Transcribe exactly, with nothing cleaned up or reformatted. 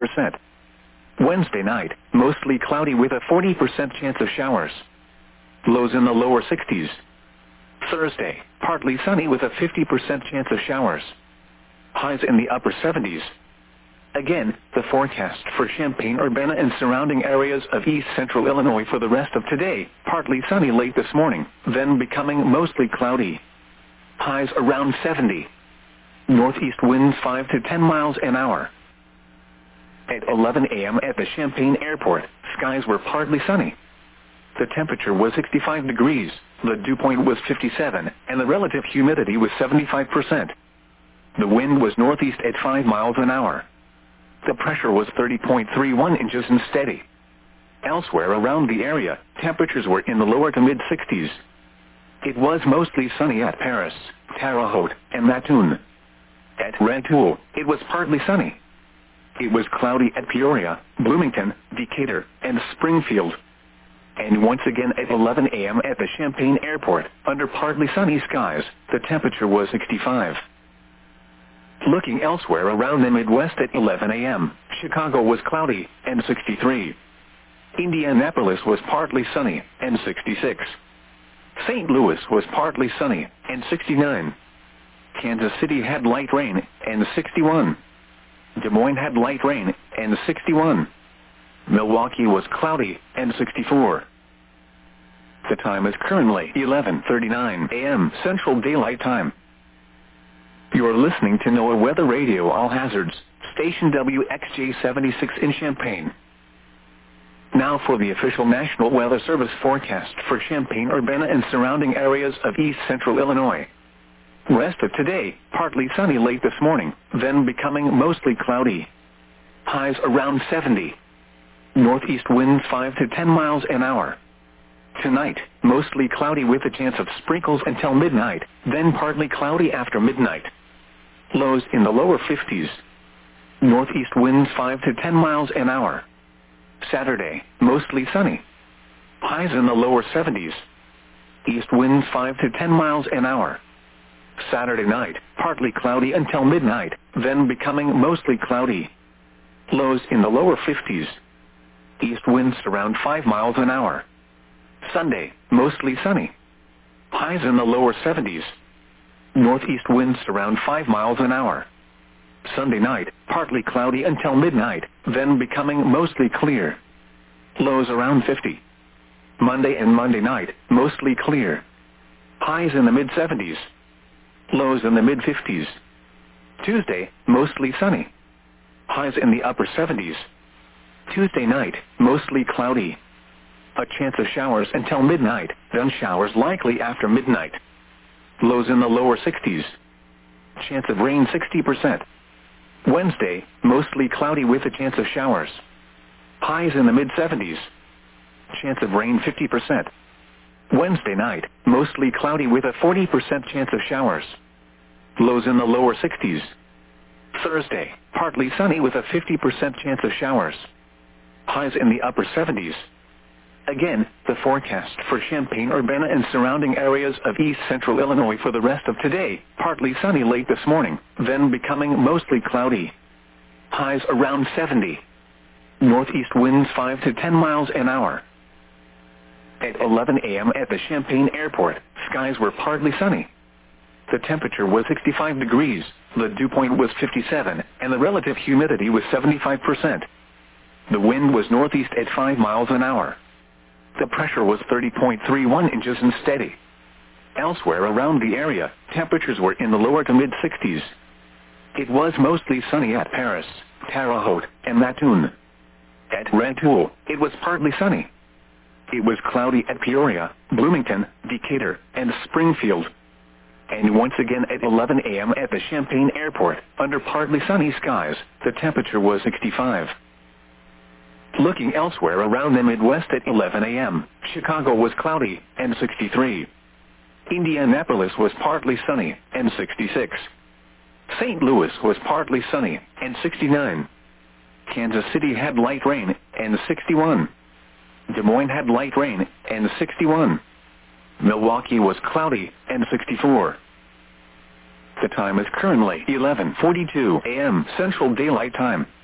percent. Wednesday night, mostly cloudy with a forty percent chance of showers. Lows in the lower sixties. Thursday, partly sunny with a fifty percent chance of showers. Highs in the upper seventies. Again, the forecast for Champaign-Urbana and surrounding areas of east central Illinois for the rest of today, partly sunny late this morning, then becoming mostly cloudy. Highs around seventy. Northeast winds five to ten miles an hour. At eleven a m at the Champaign Airport, skies were partly sunny. The temperature was sixty-five degrees, the dew point was fifty-seven, and the relative humidity was seventy-five percent. The wind was northeast at five miles an hour. The pressure was thirty point three one inches and steady. Elsewhere around the area, temperatures were in the lower to mid-sixties. It was mostly sunny at Paris, Terre Haute, and Mattoon. At Rantoul, it was partly sunny. It was cloudy at Peoria, Bloomington, Decatur, and Springfield. And once again at eleven a m at the Champaign Airport, under partly sunny skies, the temperature was sixty-five. Looking elsewhere around the Midwest at eleven a m, Chicago was cloudy, and sixty-three. Indianapolis was partly sunny, and sixty-six. Saint Louis was partly sunny, and sixty-nine. Kansas City had light rain, and sixty-one. Des Moines had light rain, and sixty-one. Milwaukee was cloudy, and sixty-four. The time is currently eleven thirty-nine a m Central Daylight Time. You are listening to NOAA Weather Radio All Hazards, station W X J seventy-six in Champaign. Now for the official National Weather Service forecast for Champaign-Urbana and surrounding areas of east central Illinois. Rest of today, partly sunny late this morning, then becoming mostly cloudy. Highs around seventy. Northeast winds five to ten miles an hour. Tonight, mostly cloudy with a chance of sprinkles until midnight, then partly cloudy after midnight. Lows in the lower fifties. Northeast winds five to ten miles an hour. Saturday, mostly sunny. Highs in the lower seventies. East winds five to ten miles an hour. Saturday night, partly cloudy until midnight, then becoming mostly cloudy. Lows in the lower fifties. East winds around five miles an hour. Sunday, mostly sunny. Highs in the lower seventies. Northeast winds around five miles an hour. Sunday night, partly cloudy until midnight, then becoming mostly clear. Lows around fifty. Monday and Monday night, mostly clear. Highs in the mid-seventies. Lows in the mid-fifties. Tuesday, mostly sunny. Highs in the upper seventies. Tuesday night, mostly cloudy. A chance of showers until midnight, then showers likely after midnight. Lows in the lower sixties. Chance of rain sixty percent. Wednesday, mostly cloudy with a chance of showers. Highs in the mid-seventies. Chance of rain fifty percent. Wednesday night, mostly cloudy with a forty percent chance of showers. Lows in the lower sixties. Thursday, partly sunny with a fifty percent chance of showers. Highs in the upper seventies. Again, the forecast for Champaign-Urbana and surrounding areas of east central Illinois for the rest of today, partly sunny late this morning, then becoming mostly cloudy. Highs around seventy. Northeast winds five to ten miles an hour. At eleven a m at the Champaign Airport, skies were partly sunny. The temperature was sixty-five degrees, the dew point was fifty-seven, and the relative humidity was seventy-five percent. The wind was northeast at five miles an hour. The pressure was thirty point three one inches and steady. Elsewhere around the area, temperatures were in the lower to mid-sixties. It was mostly sunny at Paris, Terre Haute, and Mattoon. At Rantoul, it was partly sunny. It was cloudy at Peoria, Bloomington, Decatur, and Springfield. And once again at eleven a m at the Champaign Airport, under partly sunny skies, the temperature was sixty-five. Looking elsewhere around the Midwest at eleven a m, Chicago was cloudy, and sixty-three. Indianapolis was partly sunny, and sixty-six. Saint Louis was partly sunny, and sixty-nine. Kansas City had light rain, and sixty-one. Des Moines had light rain, and sixty-one. Milwaukee was cloudy, and sixty-four. The time is currently eleven forty-two a m Central Daylight Time.